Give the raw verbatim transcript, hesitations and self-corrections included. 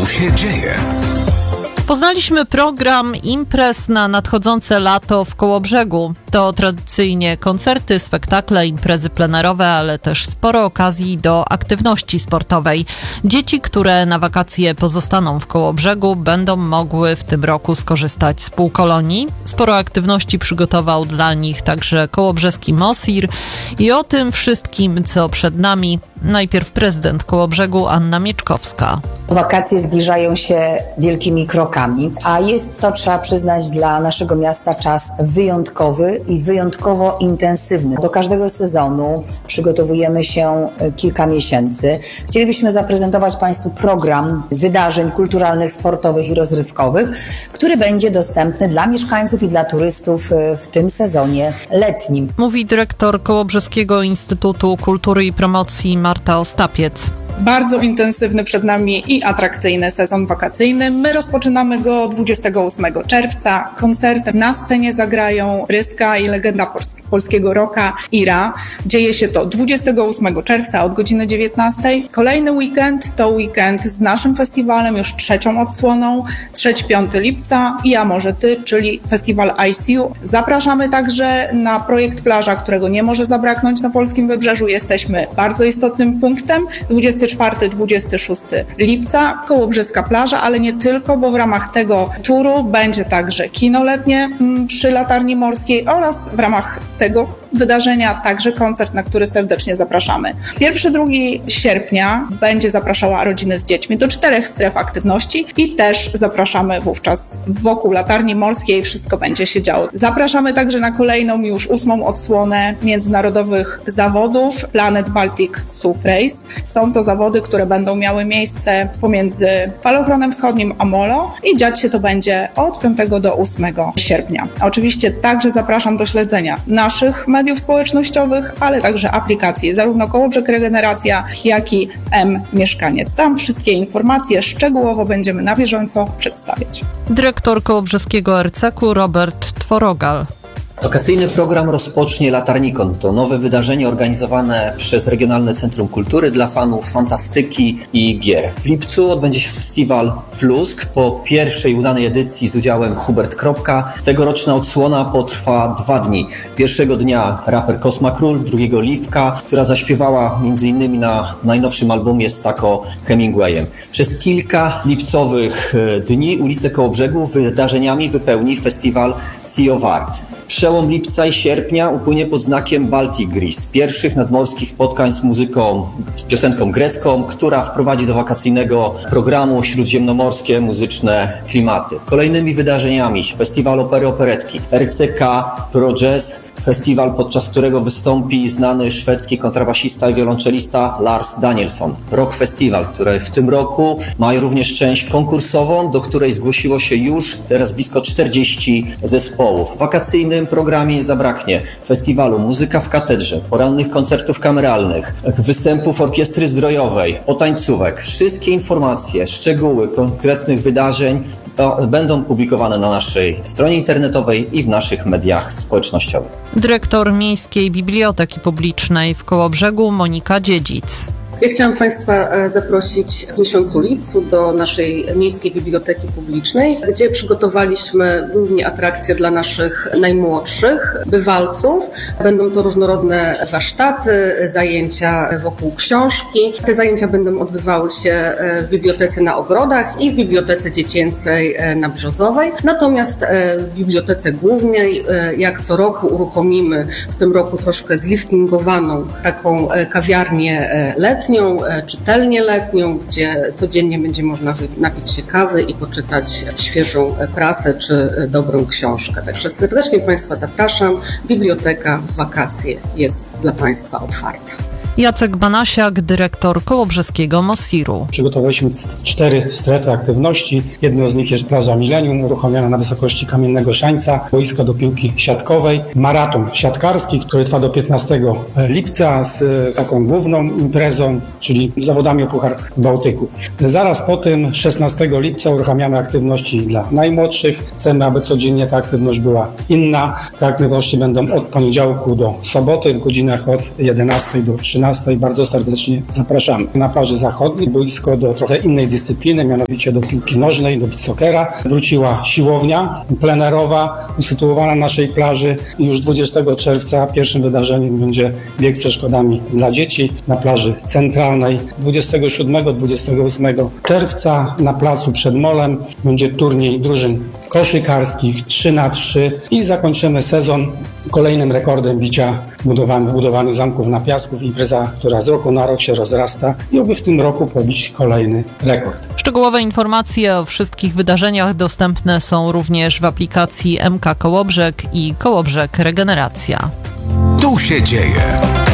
się dzieje? Poznaliśmy program imprez na nadchodzące lato w Kołobrzegu. To tradycyjnie koncerty, spektakle, imprezy plenerowe, ale też sporo okazji do aktywności sportowej. Dzieci, które na wakacje pozostaną w Kołobrzegu, będą mogły w tym roku skorzystać z półkolonii. Sporo aktywności przygotował dla nich także kołobrzeski Mosir. I o tym wszystkim, co przed nami, najpierw prezydent Kołobrzegu Anna Mieczkowska. Wakacje zbliżają się wielkimi krokami, a jest to, trzeba przyznać, dla naszego miasta czas wyjątkowy i wyjątkowo intensywny. Do każdego sezonu przygotowujemy się kilka miesięcy. Chcielibyśmy zaprezentować Państwu program wydarzeń kulturalnych, sportowych i rozrywkowych, który będzie dostępny dla mieszkańców i dla turystów w tym sezonie letnim. Mówi dyrektor Kołobrzeskiego Instytutu Kultury i Promocji Marta Ostapiec. Bardzo intensywny przed nami i atrakcyjny sezon wakacyjny. My rozpoczynamy go dwudziestego ósmego czerwca. Koncertem na scenie zagrają Ryska i legenda polskiego rocka Ira. Dzieje się to dwudziestego ósmego czerwca od godziny dziewiętnastej. Kolejny weekend to weekend z naszym festiwalem, już trzecią odsłoną, trzeci piąty lipca i A Może Ty, czyli festiwal I C U. Zapraszamy także na projekt Plaża, którego nie może zabraknąć na polskim wybrzeżu. Jesteśmy bardzo istotnym punktem. dwudziestego czwartego do dwudziestego szóstego lipca, Kołobrzeska Plaża, ale nie tylko, bo w ramach tego turu będzie także kino letnie przy Latarni Morskiej oraz w ramach tego wydarzenia także koncert, na który serdecznie zapraszamy. pierwszego do drugiego sierpnia będzie zapraszała rodziny z dziećmi do czterech stref aktywności i też zapraszamy wówczas wokół Latarni Morskiej, wszystko będzie się działo. Zapraszamy także na kolejną, już ósmą odsłonę międzynarodowych zawodów Planet Baltic Sup Race. Są to zawody, które będą miały miejsce pomiędzy Falochronem Wschodnim a Molo i dziać się to będzie od piątego do ósmego sierpnia. Oczywiście także zapraszam do śledzenia naszych mediów społecznościowych, ale także aplikacji zarówno Kołobrzeg Regeneracja, jak i M-Mieszkaniec. Tam wszystkie informacje szczegółowo będziemy na bieżąco przedstawiać. Dyrektor Kołobrzeskiego R C K-u Robert Tworogal. Wakacyjny program rozpocznie Latarnikon. To nowe wydarzenie organizowane przez Regionalne Centrum Kultury dla fanów fantastyki i gier. W lipcu odbędzie się festiwal Plusk po pierwszej udanej edycji z udziałem Hubert Kropka. Tegoroczna odsłona potrwa dwa dni. Pierwszego dnia raper Kosma Król, drugiego Liwka, która zaśpiewała między innymi na najnowszym albumie z Taco Hemingwayem. Przez kilka lipcowych dni ulice Kołobrzegu wydarzeniami wypełni festiwal Sea of Art. Przełom lipca i sierpnia upłynie pod znakiem Baltic Grease, pierwszych nadmorskich spotkań z muzyką, z piosenką grecką, która wprowadzi do wakacyjnego programu śródziemnomorskie muzyczne klimaty. Kolejnymi wydarzeniami festiwal opery operetki, R C K Pro Jazz, festiwal, podczas którego wystąpi znany szwedzki kontrabasista i wiolonczelista Lars Danielsson. Rock Festival, który w tym roku ma również część konkursową, do której zgłosiło się już teraz blisko czterdzieści zespołów. W wakacyjnym programie nie zabraknie festiwalu Muzyka w Katedrze, porannych koncertów kameralnych, występów orkiestry zdrojowej, potańcówek. Wszystkie informacje, szczegóły konkretnych wydarzeń będą publikowane na naszej stronie internetowej i w naszych mediach społecznościowych. Dyrektor Miejskiej Biblioteki Publicznej w Kołobrzegu Monika Dziedzic. Ja chciałam Państwa zaprosić w miesiącu lipcu do naszej Miejskiej Biblioteki Publicznej, gdzie przygotowaliśmy głównie atrakcje dla naszych najmłodszych bywalców. Będą to różnorodne warsztaty, zajęcia wokół książki. Te zajęcia będą odbywały się w bibliotece na Ogrodach i w bibliotece dziecięcej na Brzozowej. Natomiast w bibliotece głównej, jak co roku, uruchomimy w tym roku troszkę zliftingowaną taką kawiarnię letnią, czytelnię letnią, gdzie codziennie będzie można napić się kawy i poczytać świeżą prasę czy dobrą książkę. Także serdecznie Państwa zapraszam. Biblioteka w wakacje jest dla Państwa otwarta. Jacek Banasiak, dyrektor Kołobrzeskiego Mosiru. Przygotowaliśmy cztery strefy aktywności. Jedną z nich jest plaża Millennium, uruchomiona na wysokości Kamiennego Szańca, boisko do piłki siatkowej, maraton siatkarski, który trwa do piętnastego lipca z taką główną imprezą, czyli zawodami o Puchar Bałtyku. Zaraz po tym, szesnastego lipca, uruchamiamy aktywności dla najmłodszych. Chcemy, aby codziennie ta aktywność była inna. Te aktywności będą od poniedziałku do soboty w godzinach od jedenastej do trzynastej. trzynastej bardzo serdecznie zapraszamy. Na plaży zachodniej boisko do trochę innej dyscypliny, mianowicie do piłki nożnej, do beachsockera. Wróciła siłownia plenerowa usytuowana na naszej plaży i już dwudziestego czerwca pierwszym wydarzeniem będzie bieg przeszkodami dla dzieci na plaży centralnej. dwudziestego siódmego do dwudziestego ósmego czerwca na placu przed molem będzie turniej drużyn koszykarskich trzy na trzy i zakończymy sezon kolejnym rekordem bicia budowanych, budowanych zamków na piasku. Impreza, która z roku na rok się rozrasta i oby w tym roku pobić kolejny rekord. Szczegółowe informacje o wszystkich wydarzeniach dostępne są również w aplikacji M K Kołobrzeg i Kołobrzeg Regeneracja. Tu się dzieje.